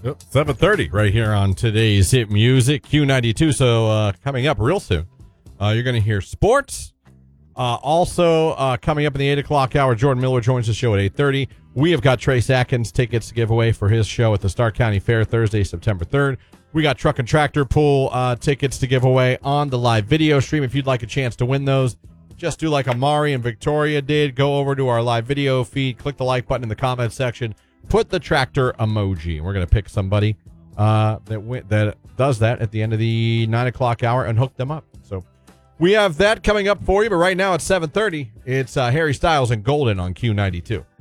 Yep, 7:30 right here on today's Hit Music, Q92. So coming up real soon, you're going to hear sports. Also coming up in the 8 o'clock hour, Jordan Miller joins the show at 8:30. We have got Trace Atkins tickets to give away for his show at the Stark County Fair Thursday, September 3rd. We got Truck and Tractor Pool tickets to give away on the live video stream. If you'd like a chance to win those, just do like Amari and Victoria did. Go over to our live video feed, click the like button in the comment section, put the tractor emoji. We're going to pick somebody that does that at the end of the 9 o'clock hour and hook them up. So we have that coming up for you. But right now at 7:30, it's Harry Styles and Golden on Q92.